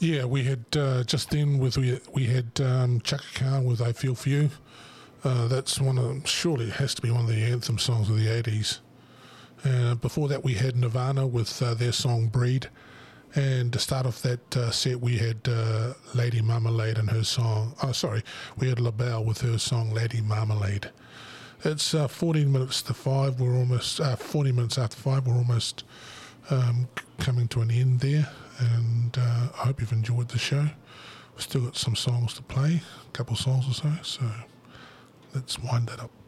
Yeah, we had just then we had Chaka Khan with "I Feel For You." That's surely it has to be one of the anthem songs of the 80s. Before that, we had Nirvana with their song "Breed," and to start off that set, we had Lady Marmalade and her song. We had LaBelle with her song "Lady Marmalade." It's 14 minutes to 5. We're almost 40 minutes after 5. We're almost coming to an end there, and I hope you've enjoyed the show. We've still got some songs to play, a couple of songs or so let's wind that up.